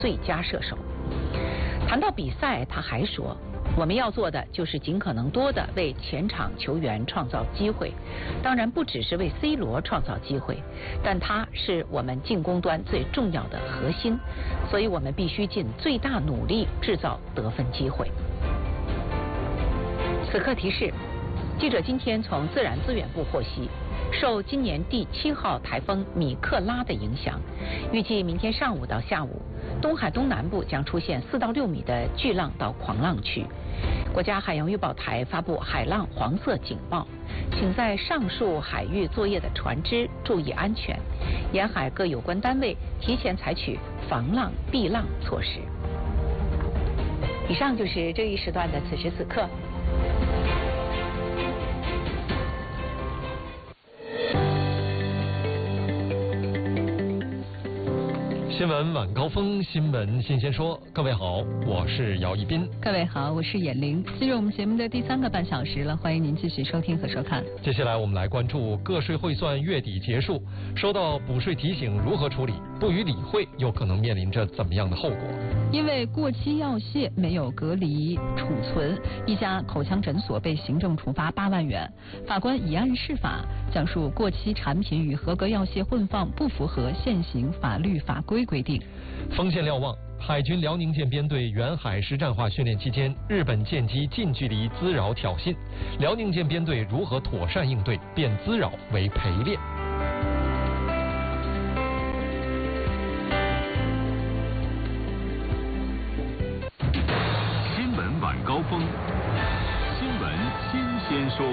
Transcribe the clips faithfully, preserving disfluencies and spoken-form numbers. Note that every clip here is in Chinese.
最佳射手。谈到比赛，他还说，我们要做的就是尽可能多的为前场球员创造机会，当然不只是为 C 罗创造机会，但他是我们进攻端最重要的核心，所以我们必须尽最大努力制造得分机会。此刻提示，记者今天从自然资源部获悉，受今年第七号台风米克拉的影响，预计明天上午到下午，东海东南部将出现四到六米的巨浪到狂浪区。国家海洋预报台发布海浪黄色警报，请在上述海域作业的船只注意安全，沿海各有关单位提前采取防浪避浪措施。以上就是这一时段的此时此刻。 新闻晚高峰，新闻新鲜说。各位好，我是姚一斌。 各位好，我是闫玲。进入我们节目的第三个半小时了，欢迎您继续收听和收看。 接下来我们来关注个税汇算月底结束，收到补税提醒如何处理？不予理会又可能面临着怎么样的后果？ 因为过期药械没有隔离储存，一家口腔诊所被行政处罚八万元。法官以案释法，讲述过期产品与合格药械混放不符合现行法律法规规定。 锋线瞭望，海军辽宁舰编队远海实战化训练期间，日本舰机近距离滋扰挑衅，辽宁舰编队如何妥善应对，变滋扰为陪练。 新闻晚高峰，新闻新鲜说。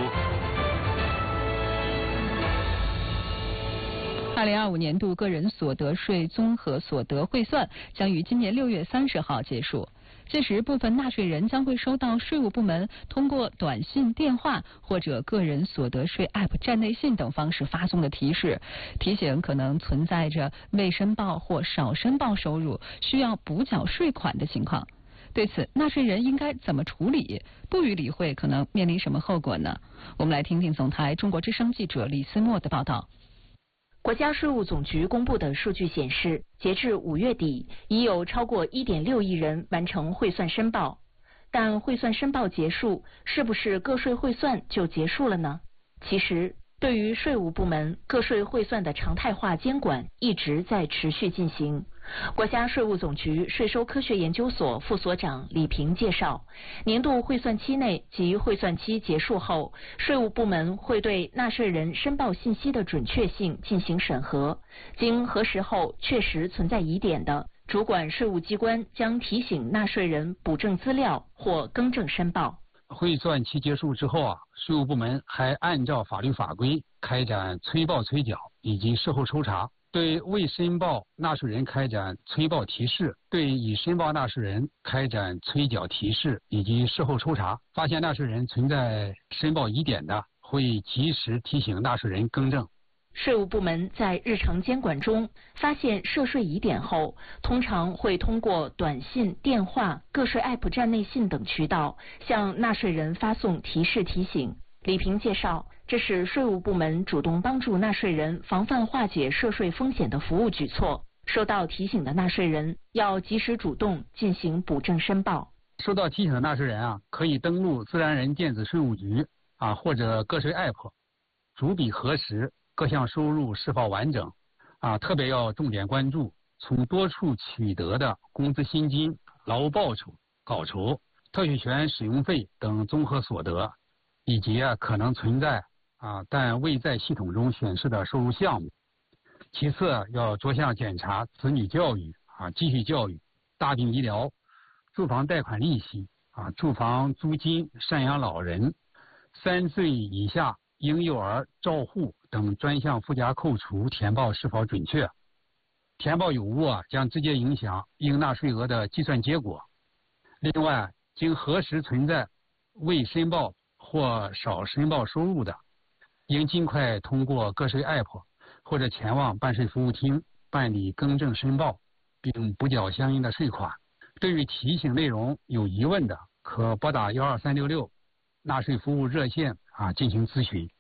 二零二五年度个人所得税综合所得汇算将于今年六月三十号结束。届时，部分纳税人将会收到税务部门通过短信、电话或者个人所得税 App 站内信等方式发送的提示，提醒可能存在着未申报或少申报收入需要补缴税款的情况。对此，纳税人应该怎么处理？不予理会可能面临什么后果呢？我们来听听总台中国之声记者李思墨的报道。 国家税务总局公布的数据显示，截至五月底，已有超过 一点六亿人完成汇算申报。但汇算申报结束，是不是个税汇算就结束了呢？其实，对于税务部门个税汇算的常态化监管一直在持续进行。国家税务总局税收科学研究所副所长李平介绍，年度汇算期内及汇算期结束后，税务部门会对纳税人申报信息的准确性进行审核，经核实后确实存在疑点的，主管税务机关将提醒纳税人补正资料或更正申报。 汇算期结束之后啊，税务部门还按照法律法规开展催报催缴以及事后抽查，对未申报纳税人开展催报提示，对已申报纳税人开展催缴提示以及事后抽查。发现纳税人存在申报疑点的，会及时提醒纳税人更正。 税务部门在日常监管中发现涉税疑点后，通常会通过短信、电话、个税 App 站内信等渠道向纳税人发送提示提醒。李平介绍，这是税务部门主动帮助纳税人防范化解涉税风险的服务举措。收到提醒的纳税人要及时主动进行补正申报。 收到提醒的纳税人啊，可以登录自然人电子税务局啊或者个税 App， 逐笔核实各项收入是否完整啊，特别要重点关注从多处取得的工资薪金、劳务报酬、稿酬、特许权使用费等综合所得，以及啊可能存在啊但未在系统中显示的收入项目。其次要着项检查子女教育啊、继续教育、大病医疗、住房贷款利息啊、住房租金、赡养老人、三岁以下婴幼儿照护等专项附加扣除填报是否准确。填报有误啊，将直接影响应纳税额的计算结果。另外，经核实存在未申报或少申报收入的，应尽快通过个税 App 或者前往办税服务厅办理更正申报，并补缴相应的税款。对于提醒内容有疑问的，可拨打幺二三六六纳税服务热线啊进行咨询。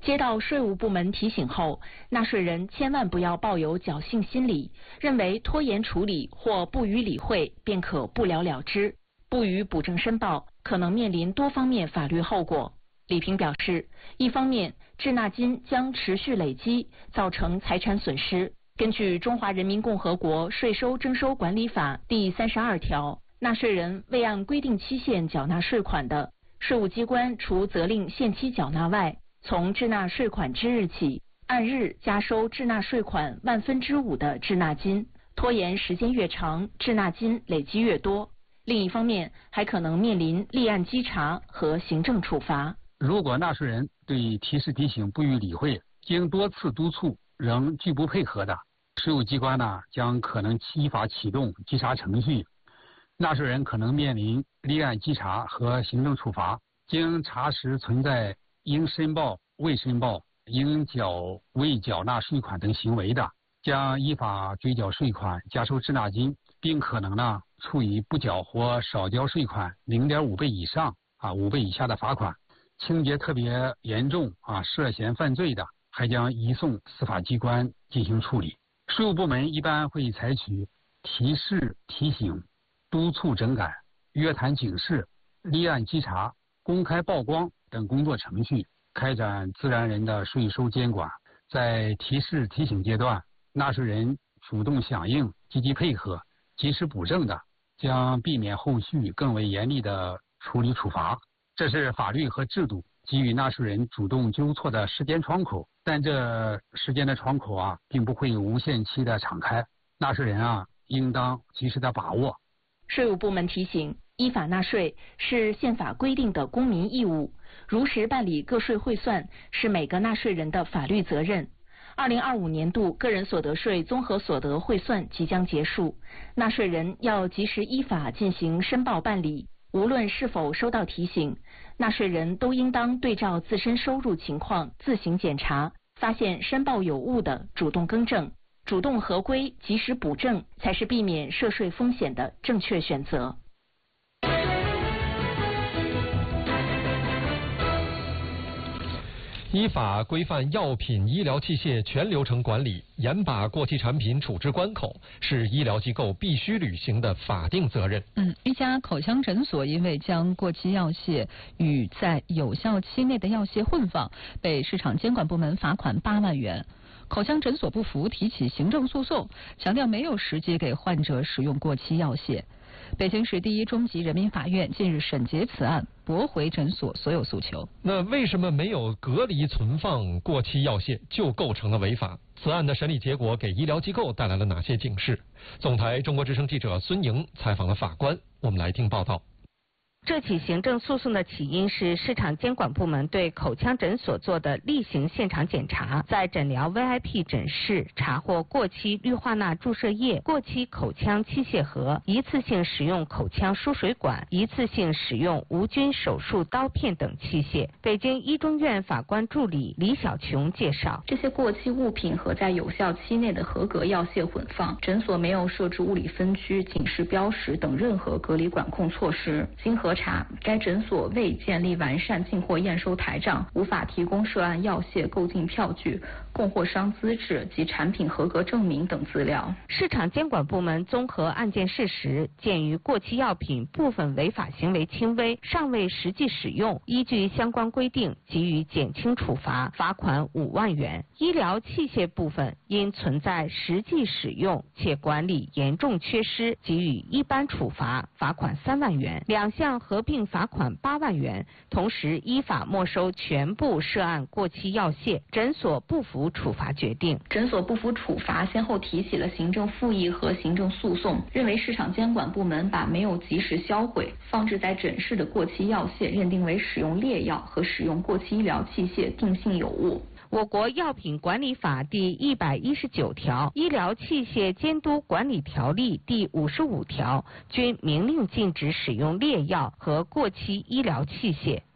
接到税务部门提醒后，纳税人千万不要抱有侥幸心理，认为拖延处理或不予理会便可不了了之，不予补正申报，可能面临多方面法律后果。李平表示，一方面，滞纳金将持续累积，造成财产损失。根据《中华人民共和国税收征收管理法》第三十二条，纳税人未按规定期限缴纳税款的，税务机关除责令限期缴纳外，从滞纳税款之日起，按日加收滞纳税款万分之五的滞纳金，拖延时间越长，滞纳金累积越多。另一方面，还可能面临立案稽查和行政处罚。 如果纳税人对提示提醒不予理会，经多次督促仍拒不配合的，税务机关呢将可能依法启动稽查程序，纳税人可能面临立案稽查和行政处罚。经查实存在应申报、未申报、应缴未缴纳税款等行为的，将依法追缴税款、加收滞纳金，并可能呢处以不缴或少交税款 零点五 倍以上啊五倍以下的罚款。情节特别严重啊涉嫌犯罪的，还将移送司法机关进行处理。税务部门一般会采取提示、提醒、督促整改、约谈警示、立案稽查、公开曝光等工作程序，开展自然人的税收监管。在提示提醒阶段，纳税人主动响应、积极配合、及时补正的，将避免后续更为严厉的处理处罚。这是法律和制度给予纳税人主动纠错的时间窗口，但这时间的窗口啊，并不会无限期的敞开，纳税人啊，应当及时的把握。 税务部门提醒，依法纳税是宪法规定的公民义务，如实办理个税汇算是每个纳税人的法律责任。二零二五年度个人所得税综合所得汇算即将结束，纳税人要及时依法进行申报办理。无论是否收到提醒，纳税人都应当对照自身收入情况自行检查，发现申报有误的主动更正，主动合规及时补正，才是避免涉税风险的正确选择。 依法规范药品、医疗器械全流程管理，严把过期产品处置关口，是医疗机构必须履行的法定责任。 嗯，一家口腔诊所因为将过期药械与在有效期内的药械混放，被市场监管部门罚款八万元。口腔诊所不服，提起行政诉讼，强调没有实际给患者使用过期药械。北京市第一中级人民法院近日审结此案，驳回诊所所有诉求。 那为什么没有隔离存放过期药械就构成了违法？此案的审理结果给医疗机构带来了哪些警示？总台中国之声记者孙莹采访了法官，我们来听报道。 这起行政诉讼的起因是市场监管部门对口腔诊所做的例行现场检查，在诊疗 V I P 诊室查获过期氯化钠注射液、过期口腔器械盒、一次性使用口腔输水管、一次性使用无菌手术刀片等器械。北京一中院法官助理李小琼介绍， 这些过期物品和在有效期内的合格药械混放，诊所没有设置物理分区、警示标识等任何隔离管控措施。经核查，该诊所未建立完善进货验收台账，无法提供涉案药械购进票据、供货商资质及产品合格证明等资料。 市场监管部门综合案件事实，鉴于过期药品部分违法行为轻微，尚未实际使用，依据相关规定给予减轻处罚，罚款五万元。医疗器械部分因存在实际使用且管理严重缺失，给予一般处罚，罚款三万元。两项合并罚款八万元，同时依法没收全部涉案过期药械。诊所不服处罚决定， 诊所不服处罚，先后提起了行政复议和行政诉讼，认为市场监管部门把没有及时销毁、放置在诊室的过期药械认定为使用劣药和使用过期医疗器械定性有误。 我国药品管理法第一百一十九条、医疗器械监督管理条例第五十五条均明令禁止使用劣药和过期医疗器械。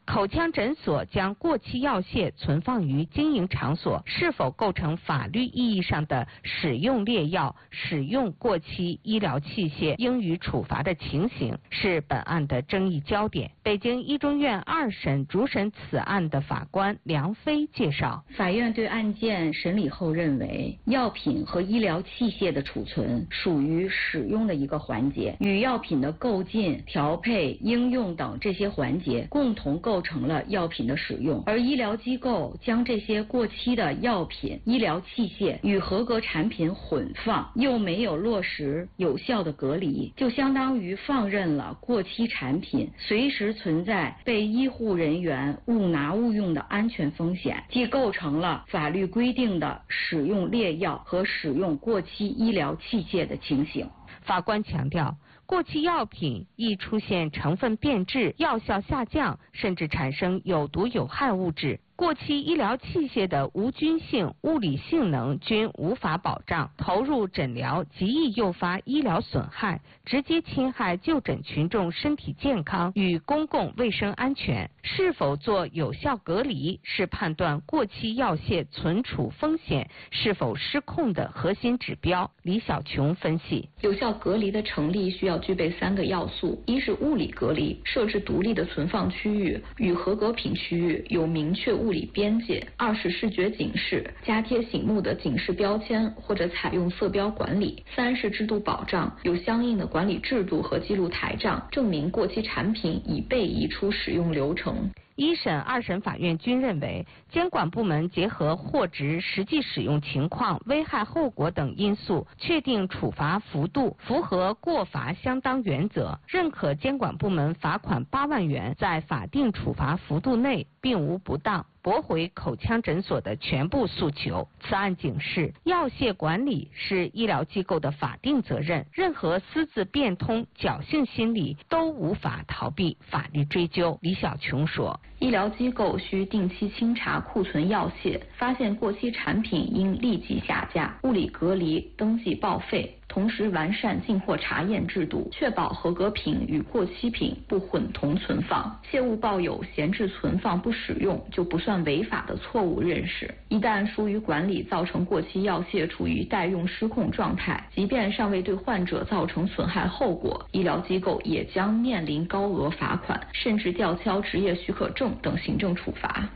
口腔诊所将过期药械存放于经营场所，是否构成法律意义上的使用劣药、使用过期医疗器械应予处罚的情形，是本案的争议焦点。北京一中院二审主审此案的法官梁飞介绍， 法院对案件审理后认为，药品和医疗器械的储存属于使用的一个环节，与药品的购进、调配、应用等这些环节共同构成了药品的使用，而医疗机构将这些过期的药品、医疗器械与合格产品混放，又没有落实有效的隔离，就相当于放任了过期产品随时存在被医护人员误拿误用的安全风险，即构成了法律规定的使用劣药和使用过期医疗器械的情形。 法官强调，过期药品易出现成分变质、药效下降，甚至产生有毒有害物质。过期医疗器械的无菌性、物理性能均无法保障，投入诊疗极易诱发医疗损害，直接侵害就诊群众身体健康与公共卫生安全。是否做有效隔离，是判断过期药械存储风险是否失控的核心指标。李小琼分析， 有效隔离的成立需要具备三个要素：一是物理隔离，设置独立的存放区域，与合格品区域有明确物理边界；二是视觉警示，加贴醒目的警示标签或者采用色标管理；三是制度保障，有相应的管理制度和记录台账，证明过期产品已被移出使用流程。 一审、二审法院均认为，监管部门结合货值、实际使用情况、危害后果等因素，确定处罚幅度，符合过罚相当原则，认可监管部门罚款八万元在法定处罚幅度内，并无不当，驳回口腔诊所的全部诉求。此案警示，药械管理是医疗机构的法定责任，任何私自变通、侥幸心理都无法逃避法律追究。李小琼说， 医疗机构需定期清查库存药械，发现过期产品应立即下架，物理隔离、登记报废，同时完善进货查验制度，确保合格品与过期品不混同存放。切勿抱有闲置存放不使用就不算违法的错误认识。一旦疏于管理，造成过期药械处于待用失控状态，即便尚未对患者造成损害后果，医疗机构也将面临高额罚款，甚至吊销执业许可证等行政处罚。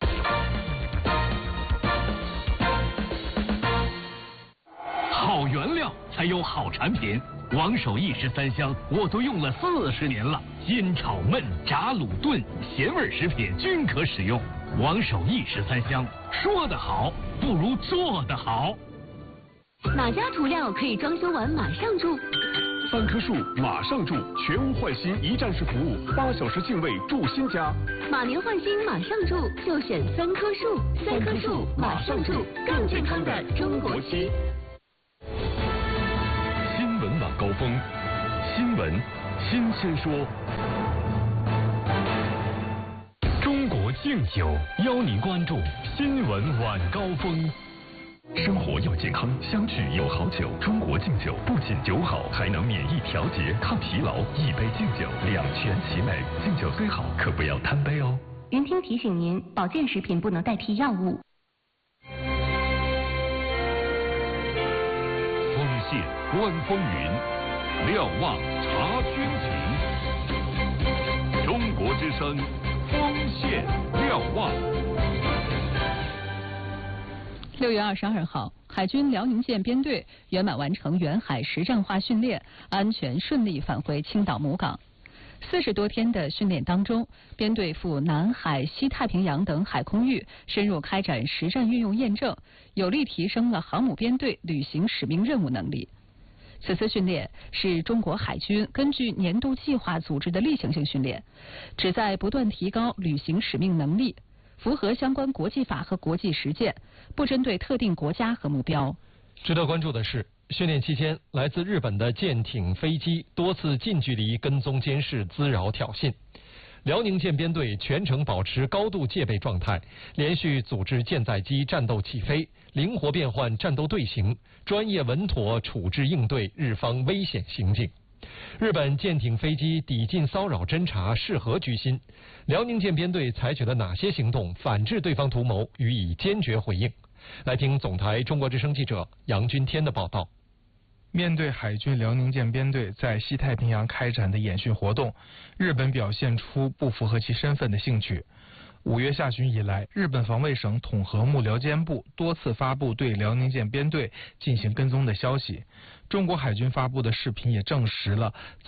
好原料才有好产品。王守义十三香我都用了四十年了，煎炒焖炸卤炖咸味食品均可使用。王守义十三香，说得好不如做得好。 哪家涂料可以装修完马上住？ 三棵树马上住，全屋换新一站式服务，八小时净位住新家。 马年换新马上住，就选三棵树。三棵树马上住，更健康的中国区。 新闻晚高峰，新闻新鲜说。中国敬酒邀您关注新闻晚高峰。生活要健康，相聚有好酒。中国敬酒不仅酒好，还能免疫调节、抗疲劳。一杯敬酒，两全其美。敬酒虽好，可不要贪杯哦。 云听提醒您，保健食品不能代替药物。 丰县观风云，瞭望察军情。中国之声，丰县瞭望。 六月二十二号，海军辽宁舰编队圆满完成远海实战化训练，安全顺利返回青岛母港。四十多天的训练当中，编队赴南海、西太平洋等海空域深入开展实战运用验证，有力提升了航母编队履行使命任务能力。此次训练是中国海军根据年度计划组织的例行性训练，旨在不断提高履行使命能力，符合相关国际法和国际实践，不针对特定国家和目标。 值得关注的是，训练期间，来自日本的舰艇、飞机多次近距离跟踪监视、滋扰挑衅。辽宁舰编队全程保持高度戒备状态，连续组织舰载机战斗起飞，灵活变换战斗队形，专业稳妥处置应对日方危险行径。 日本舰艇飞机抵近骚扰侦察是何居心？辽宁舰编队采取了哪些行动反制对方图谋，予以坚决回应？来听总台中国之声记者杨军天的报道。 面对海军辽宁舰编队在西太平洋开展的演训活动，日本表现出不符合其身份的兴趣。五月下旬以来，日本防卫省统合幕僚监部多次发布对辽宁舰编队进行跟踪的消息。中国海军发布的视频也证实了